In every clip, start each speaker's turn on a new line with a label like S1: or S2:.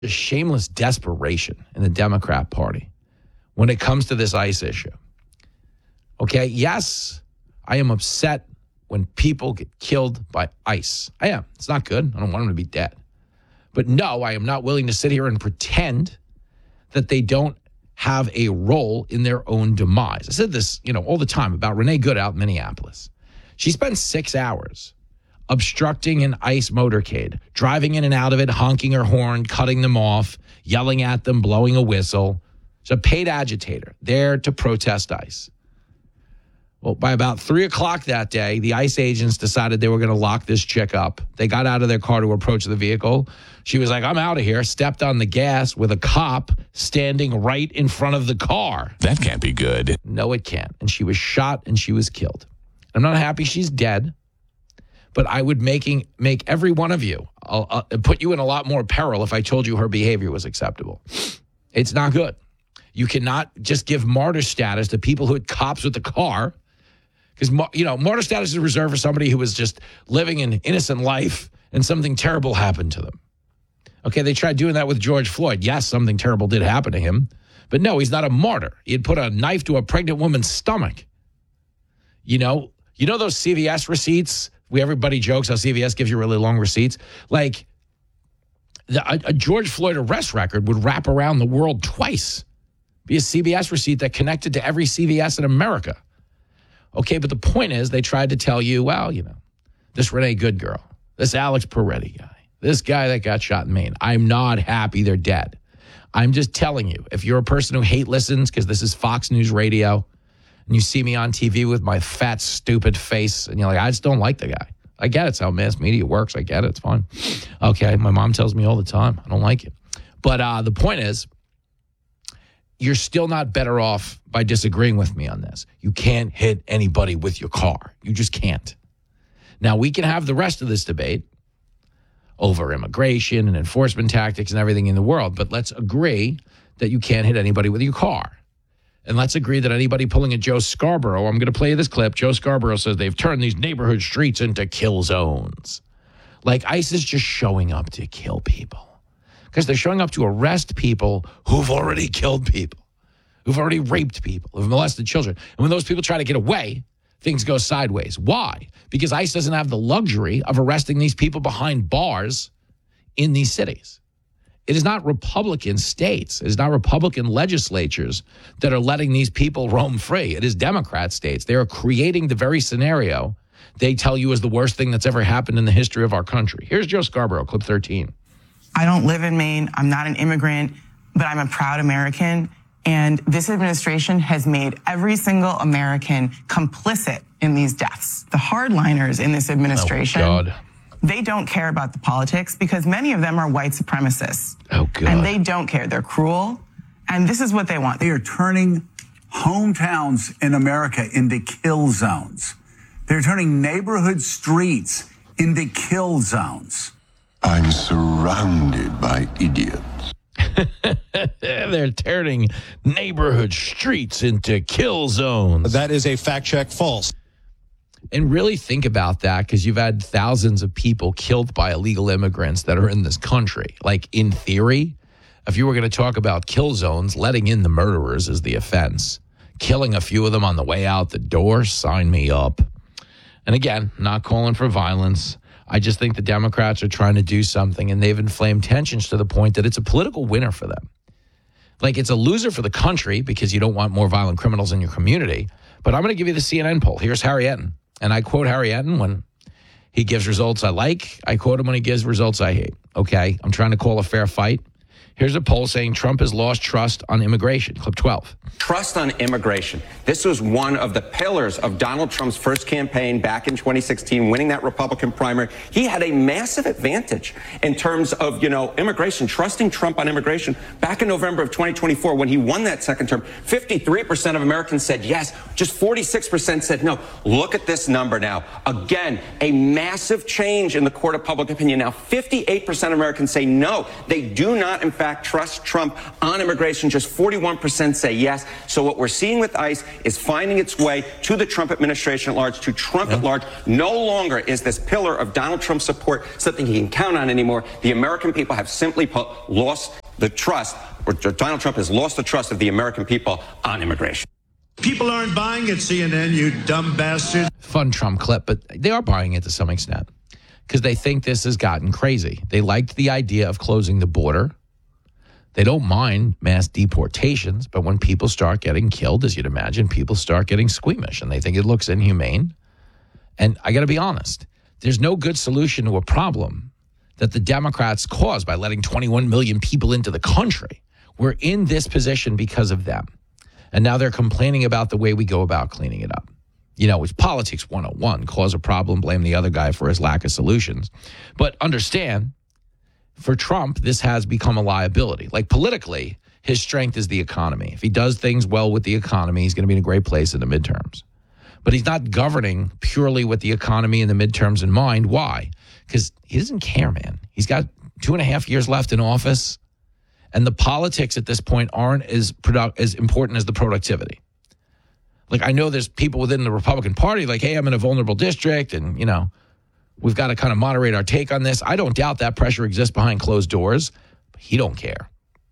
S1: a shameless desperation in the Democrat Party when it comes to this ICE issue. Okay, yes, I am upset when people get killed by ICE. I am. It's not good. I don't want them to be dead. But no, I am not willing to sit here and pretend that they don't have a role in their own demise. I said this, all the time about Renee Good out in Minneapolis. She spent 6 hours obstructing an ICE motorcade, driving in and out of it, honking her horn, cutting them off, yelling at them, blowing a whistle. She's a paid agitator there to protest ICE. Well, by about 3 o'clock that day, the ICE agents decided they were going to lock this chick up. They got out of their car to approach the vehicle. She was like, I'm out of here, stepped on the gas with a cop standing right in front of the car.
S2: That can't be good.
S1: No, it can't. And she was shot and she was killed. I'm not happy she's dead, but I would make every one of you, put you in a lot more peril if I told you her behavior was acceptable. It's not good. You cannot just give martyr status to people who hit cops with the car. Because, martyr status is reserved for somebody who was just living an innocent life and something terrible happened to them. Okay, they tried doing that with George Floyd. Yes, something terrible did happen to him. But no, he's not a martyr. He had put a knife to a pregnant woman's stomach. You know those CVS receipts? Everybody jokes how CVS gives you really long receipts. Like, a George Floyd arrest record would wrap around the world twice. Be a CVS receipt that connected to every CVS in America. Okay, but the point is they tried to tell you, well, this Renee Good girl, this Alex Peretti guy, this guy that got shot in Maine, I'm not happy they're dead. I'm just telling you, if you're a person who hate listens, because this is Fox News Radio, and you see me on TV with my fat, stupid face, and you're like, I just don't like the guy. I get it's how mass media works. I get it. It's fine. Okay, my mom tells me all the time, I don't like it. But the point is, you're still not better off by disagreeing with me on this. You can't hit anybody with your car. You just can't. Now, we can have the rest of this debate over immigration and enforcement tactics and everything in the world, but let's agree that you can't hit anybody with your car. And let's agree that anybody pulling a Joe Scarborough, I'm going to play you this clip. Joe Scarborough says they've turned these neighborhood streets into kill zones. Like ICE is just showing up to kill people. Because they're showing up to arrest people who've already killed people, who've already raped people, who've molested children. And when those people try to get away, things go sideways. Why? Because ICE doesn't have the luxury of arresting these people behind bars in these cities. It is not Republican states. It is not Republican legislatures that are letting these people roam free. It is Democrat states. They are creating the very scenario they tell you is the worst thing that's ever happened in the history of our country. Here's Joe Scarborough, clip 13.
S3: I don't live in Maine. I'm not an immigrant, but I'm a proud American. And this administration has made every single American complicit in these deaths. The hardliners in this administration, they don't care about the politics because many of them are white supremacists.
S1: Oh, God.
S3: And they don't care. They're cruel. And this is what they want.
S4: They are turning hometowns in America into kill zones. They're turning neighborhood streets into kill zones.
S5: I'm surrounded by idiots.
S1: They're turning neighborhood streets into kill zones.
S6: That is a fact check false.
S1: And really think about that, because you've had thousands of people killed by illegal immigrants that are in this country. Like, in theory, if you were going to talk about kill zones, letting in the murderers is the offense. Killing a few of them on the way out the door, sign me up. And again, not calling for violence. I just think the Democrats are trying to do something, and they've inflamed tensions to the point that it's a political winner for them. Like, it's a loser for the country because you don't want more violent criminals in your community. But I'm going to give you the CNN poll. Here's Harry Etten. And I quote Harry Etten when he gives results I like. I quote him when he gives results I hate. Okay, I'm trying to call a fair fight. Here's a poll saying Trump has lost trust on immigration. Clip 12.
S7: Trust on immigration. This was one of the pillars of Donald Trump's first campaign back in 2016, winning that Republican primary. He had a massive advantage in terms of, immigration, trusting Trump on immigration. Back in November of 2024, when he won that second term, 53% of Americans said yes. Just 46% said no. Look at this number now. Again, a massive change in the court of public opinion. Now, 58% of Americans say no. They do not, in fact, fact, trust Trump on immigration. Just 41% say yes. So what we're seeing with ICE is finding its way to the Trump administration at large, to Trump at large. No longer is this pillar of Donald Trump's support something he can count on anymore. The American people have simply lost the trust, or Donald Trump has lost the trust of the American people on immigration.
S2: People aren't buying it, CNN, you dumb bastards.
S1: Fun Trump clip, but they are buying it to some extent because they think this has gotten crazy. They liked the idea of closing the border. They don't mind mass deportations, but when people start getting killed, as you'd imagine, people start getting squeamish and they think it looks inhumane. And I got to be honest, there's no good solution to a problem that the Democrats caused by letting 21 million people into the country. We're in this position because of them. And now they're complaining about the way we go about cleaning it up. You know, it's politics 101, cause a problem, blame the other guy for his lack of solutions. But understand, for Trump, this has become a liability. Like politically, his strength is the economy. If he does things well with the economy, he's going to be in a great place in the midterms. But he's not governing purely with the economy and the midterms in mind. Why? Because he doesn't care, man. He's got 2.5 years left in office. And the politics at this point aren't as important as the productivity. Like, I know there's people within the Republican Party like, hey, I'm in a vulnerable district and, you know, we've got to kind of moderate our take on this. I don't doubt that pressure exists behind closed doors, but he don't care.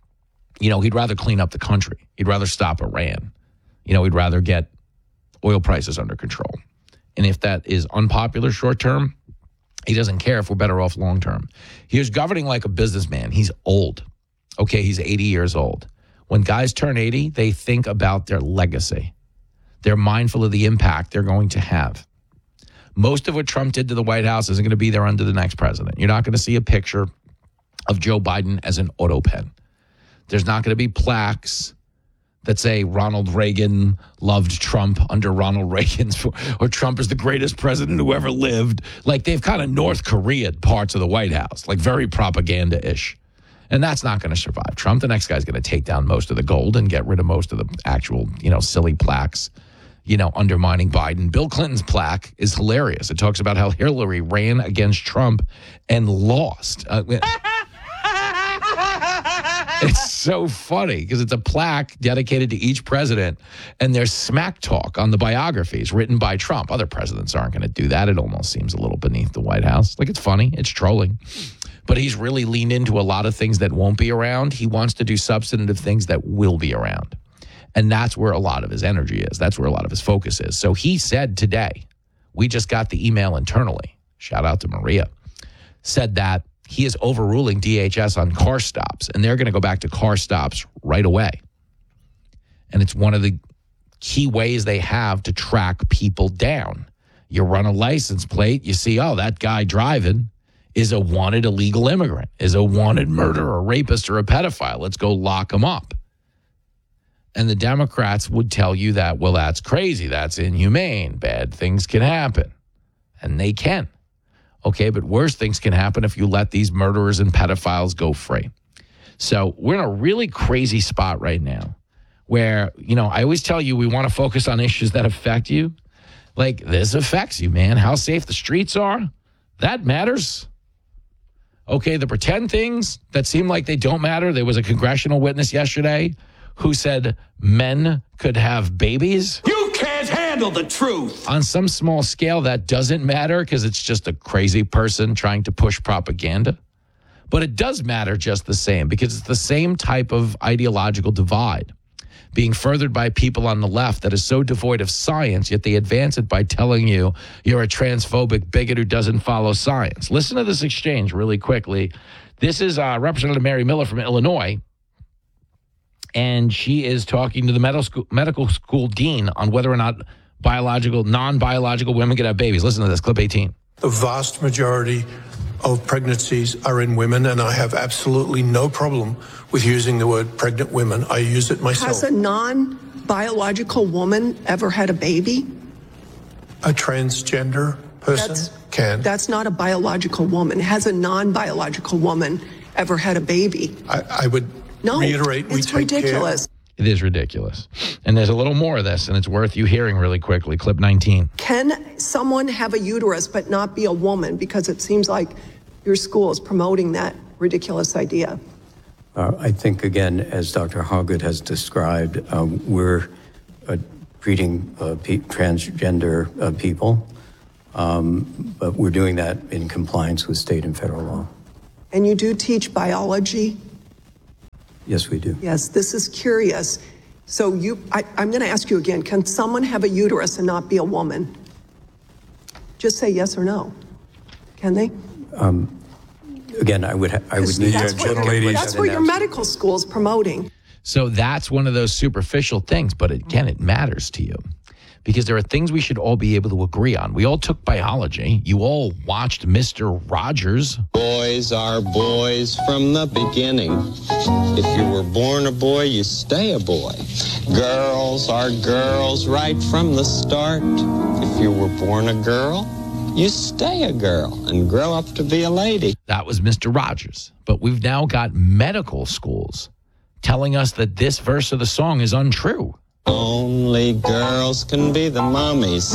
S1: You know, he'd rather clean up the country. He'd rather stop Iran. You know, he'd rather get oil prices under control. And if that is unpopular short term, he doesn't care if we're better off long term. He was governing like a businessman. He's old. Okay, he's 80 years old. When guys turn 80, they think about their legacy. They're mindful of the impact they're going to have. Most of what Trump did to the White House isn't going to be there under the next president. You're not going to see a picture of Joe Biden as an auto pen. There's not going to be plaques that say Ronald Reagan loved Trump under Ronald Reagan's, or Trump is the greatest president who ever lived. Like, they've kind of North Korea'd parts of the White House, like very propaganda-ish. And that's not going to survive Trump. The next guy's going to take down most of the gold and get rid of most of the actual, you know, silly plaques, you know, undermining Biden. Bill Clinton's plaque is hilarious. It talks about how Hillary ran against Trump and lost. It's so funny because it's a plaque dedicated to each president, and there's smack talk on the biographies written by Trump. Other presidents aren't going to do that. It almost seems a little beneath the White House. Like, it's funny. It's trolling. But he's really leaned into a lot of things that won't be around. He wants to do substantive things that will be around. And that's where a lot of his energy is. That's where a lot of his focus is. So he said today, we just got the email internally, shout out to Maria, said that he is overruling DHS on car stops, and they're going to go back to car stops right away. And it's one of the key ways they have to track people down. You run a license plate, you see, oh, that guy driving is a wanted illegal immigrant, is a wanted murderer, rapist, or a pedophile. Let's go lock him up. And the Democrats would tell you that, well, that's crazy. That's inhumane. Bad things can happen. And they can. Okay, but worse things can happen if you let these murderers and pedophiles go free. So we're in a really crazy spot right now where, you know, I always tell you we want to focus on issues that affect you. Like, this affects you, man. How safe the streets are, that matters. Okay, the pretend things that seem like they don't matter. There was a congressional witness yesterday who said men could have babies.
S2: You can't handle the truth.
S1: On some small scale, that doesn't matter because it's just a crazy person trying to push propaganda. But it does matter just the same because it's the same type of ideological divide being furthered by people on the left that is so devoid of science, yet they advance it by telling you you're a transphobic bigot who doesn't follow science. Listen to this exchange really quickly. This is Representative Mary Miller from Illinois, and she is talking to the medical school dean on whether or not non-biological women can have babies. Listen to this, clip 18.
S6: The vast majority of pregnancies are in women, and I have absolutely no problem with using the word pregnant women. I use it myself.
S8: Has a non-biological woman ever had a baby?
S6: A transgender person can.
S8: That's not a biological woman. Has a non-biological woman ever had a baby?
S6: I would reiterate, we
S8: it's
S6: take
S8: ridiculous.
S6: Care.
S1: It is ridiculous. And there's a little more of this, and it's worth you hearing really quickly. Clip 19.
S8: Can someone have a uterus but not be a woman? Because it seems like your school is promoting that ridiculous idea.
S9: I think, again, as Dr. Hoggett has described, we're treating transgender people, but we're doing that in compliance with state and federal law.
S8: And you do teach biology?
S9: Yes, we do.
S8: Yes, this is curious. So I'm going to ask you again, can someone have a uterus and not be a woman? Just say yes or no. Can they?
S9: Again, I would need
S8: that's
S9: a gentlelady.
S8: That's what your medical school is promoting.
S1: So that's one of those superficial things, but again, it matters to you because there are things we should all be able to agree on. We all took biology. You all watched Mr. Rogers.
S10: Boys are boys from the beginning. If you were born a boy, you stay a boy. Girls are girls right from the start. If you were born a girl, you stay a girl and grow up to be a lady.
S1: That was Mr. Rogers. But we've now got medical schools telling us that this verse of the song is untrue.
S10: Only girls can be the mommies.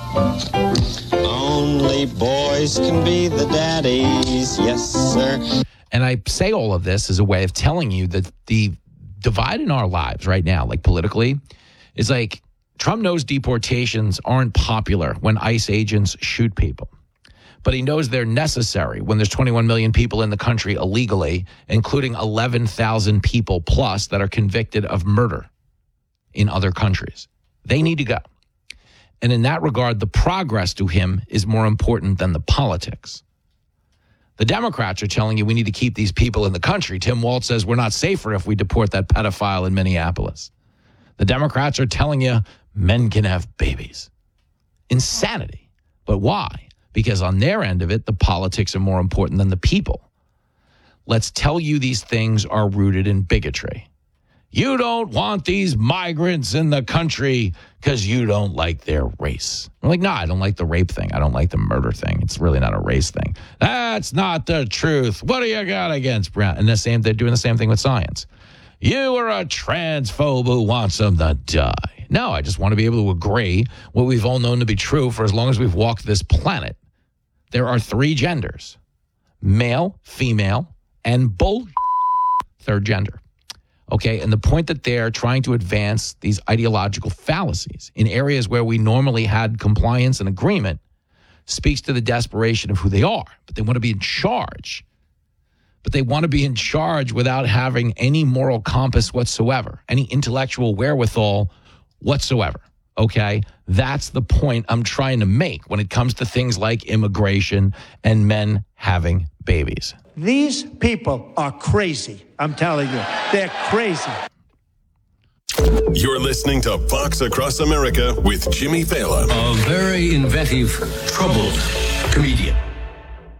S10: Only boys can be the daddies. Yes, sir.
S1: And I say all of this as a way of telling you that the divide in our lives right now, like politically, is like Trump knows deportations aren't popular when ICE agents shoot people. But he knows they're necessary when there's 21 million people in the country illegally, including 11,000 people plus that are convicted of murder in other countries. They need to go. And in that regard, the progress to him is more important than the politics. The Democrats are telling you we need to keep these people in the country. Tim Walz says we're not safer if we deport that pedophile in Minneapolis. The Democrats are telling you men can have babies. Insanity. But why? Because on their end of it, the politics are more important than the people. Let's tell you these things are rooted in bigotry. You don't want these migrants in the country because you don't like their race. I'm like, no, I don't like the rape thing. I don't like the murder thing. It's really not a race thing. That's not the truth. What do you got against Brown? And they're doing the same thing with science. You are a transphobe who wants them to die. No, I just want to be able to agree what we've all known to be true for as long as we've walked this planet. There are 3 genders: male, female, and bull third gender. Okay, and the point that they're trying to advance these ideological fallacies in areas where we normally had compliance and agreement speaks to the desperation of who they are. But they want to be in charge. But they want to be in charge without having any moral compass whatsoever, any intellectual wherewithal whatsoever. Okay, that's the point I'm trying to make when it comes to things like immigration and men having babies.
S2: These people are crazy. I'm telling you, they're crazy.
S11: You're listening to Fox Across America with Jimmy Fallon.
S12: A very inventive, troubled comedian.